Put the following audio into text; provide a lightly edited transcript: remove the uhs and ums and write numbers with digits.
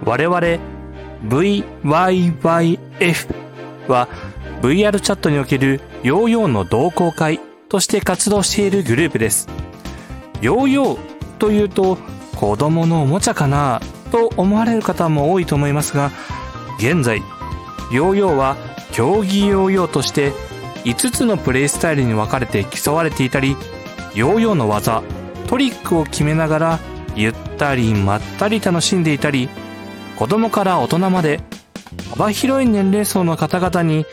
我々 VYYF は VR チャットにおけるヨーヨーの同好会として活動しているグループです。ヨーヨーというと子供のおもちゃかなと思われる方も多いと思いますが、現在ヨーヨーは競技ヨーヨーとして5つのプレイスタイルに分かれて競われていたり、ヨーヨーの技トリックを決めながらゆったりまったり楽しんでいたり、子供から大人まで幅広い年齢層の方々に